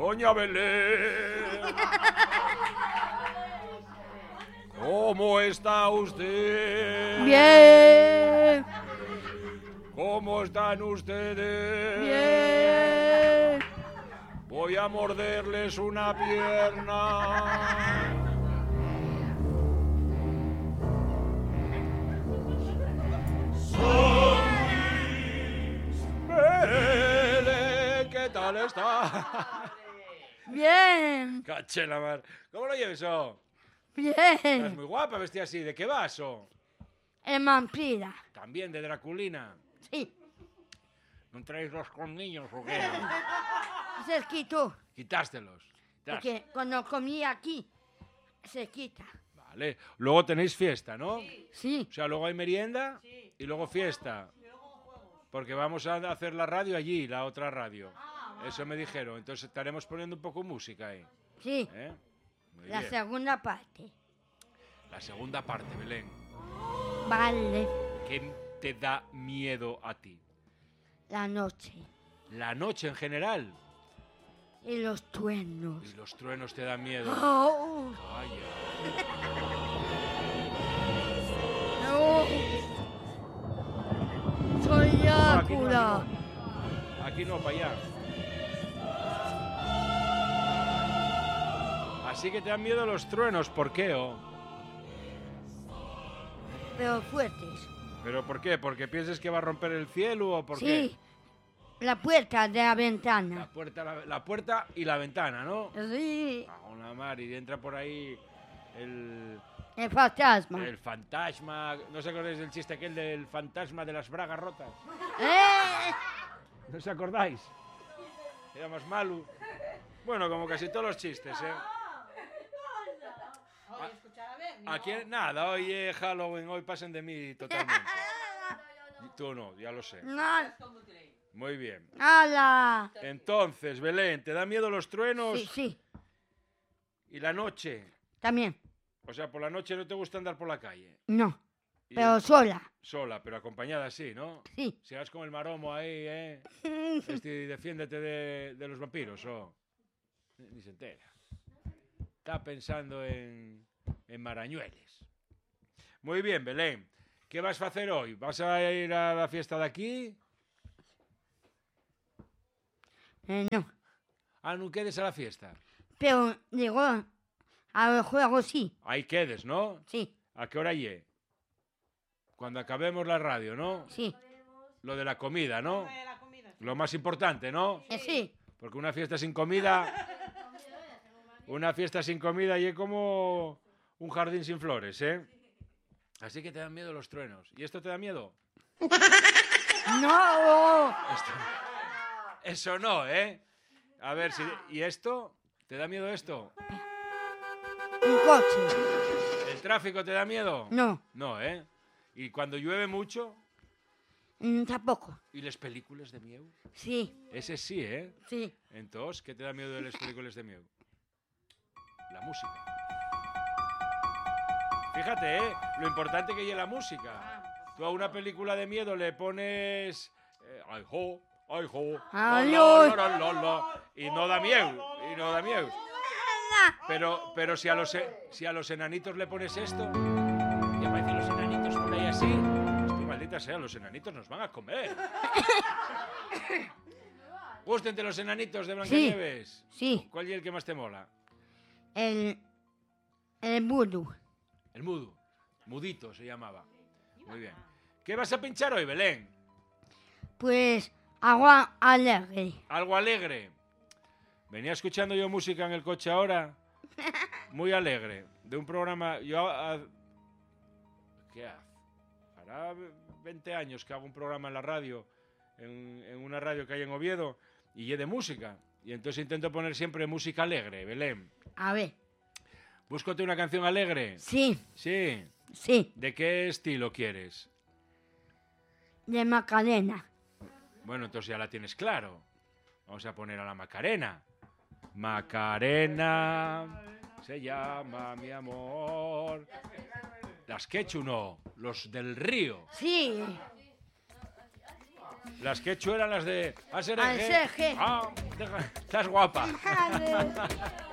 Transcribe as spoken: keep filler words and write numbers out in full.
Doña Belén. ¿Cómo está usted? Bien. ¿Cómo están ustedes? Bien. Voy a morderles una pierna. Belén, ¿qué tal está? Bien. Caché la mar. ¿Cómo lo lleves, oh? Bien. Estás muy guapa vestida así. ¿De qué vas, oh? Es vampira. También de Draculina. Sí. ¿No traéis los colmillos o qué? Se quitó. Quitástelos. Porque cuando comí aquí, se quita. Vale. Luego tenéis fiesta, ¿no? Sí. O sea, luego hay merienda y luego fiesta. Porque vamos a hacer la radio allí, la otra radio. Eso me dijeron. Entonces estaremos poniendo un poco música ahí. Sí. ¿Eh? Muy La bien. segunda parte. La segunda parte, Belén. Vale. ¿Qué te da miedo a ti? La noche. La noche en general. Y los truenos. Y los truenos te dan miedo. Oh. Vaya. No. Soy No, aquí no, aquí Drácula. no. Aquí no, para allá. Así que te dan miedo los truenos. ¿Por qué, oh? Pero fuertes. ¿Pero por qué? ¿Porque piensas que va a romper el cielo o por Sí. qué? La puerta de la La ventana. puerta, la, la puerta y la ventana, ¿no? Sí. A una mar y entra por ahí el, El fantasma. el fantasma. ¿No os acordáis del chiste aquel del fantasma de las bragas rotas? ¡Eh! ¿No os acordáis? Era más malo. Bueno, como casi todos los chistes, ¿eh? Aquí nada, hoy es Halloween, hoy pasen de mí totalmente. Tú no, ya lo sé. No. Muy bien. ¡Hala! Entonces, Belén, ¿te da miedo los truenos Sí, sí. y la noche? También. O sea, por la noche no te gusta andar por la calle. No. Y Pero sola. sola, pero acompañada sí, ¿no? Sí. Si hagas como el maromo ahí, ¿eh? Este, defiéndete de, de los vampiros, ¿o? Ni se entera. Está pensando en, en marañueles. Muy bien, Belén. ¿Qué vas a hacer hoy? ¿Vas a ir a la fiesta de aquí? Eh, no. Ah, no quedes a la fiesta. Pero digo, al juego sí. Ahí quedes, ¿no? Sí, ¿A qué hora llegue? Cuando acabemos la radio, ¿no? sí. Lo de la comida, ¿no? Lo más importante, ¿no? Eh, sí. Porque una fiesta sin comida... Una fiesta sin comida y es como un jardín sin flores, ¿eh? Así que te dan miedo los truenos. ¿Y esto te da miedo? No. Esto... Eso no, ¿eh? A ver, si... ¿y esto? ¿Te da miedo esto? Un coche. ¿El tráfico te da miedo? No. No, ¿eh? ¿Y cuando llueve mucho? Mm, tampoco. ¿Y las películas de miedo? Sí, Ese sí, ¿eh? sí. Entonces, ¿qué te da miedo de las películas de miedo? La música. Fíjate, ¿eh? Lo importante que es la música. Tú a una película de miedo le pones... Eh, ay, ho, ay, ho, la, Ay, la, ay. la, la, la, la, y no da miedo, y no da miedo. Pero, pero si, a los, e- si a los enanitos le pones esto, y aparecen los enanitos por ahí así, estoy maldita sea, los enanitos nos van a comer. Gústenте los enanitos de Blancanieves. Sí. ¿Cuál es el que más te mola? El, el vudú. El mudo. Mudito se llamaba. Muy bien. ¿Qué vas a pinchar hoy, Belén? Pues agua alegre. Algo alegre. Venía escuchando yo música en el coche ahora. Muy alegre. De un programa... Yo, a- ¿qué hace? Hará veinte años que hago un programa en la radio, en, en una radio que hay en Oviedo, y es de música. Y entonces intento poner siempre música alegre, Belén. A ver. Búscate una canción alegre. Sí, Sí. sí. ¿De qué estilo quieres? De Macarena. Bueno, entonces ya la tienes claro. Vamos a poner a la Macarena. Macarena se llama mi amor. Las Quechu no, los del río. Sí. Las quechu eran las de A S R G. A S R G. Ah, deja- estás guapa. Madre.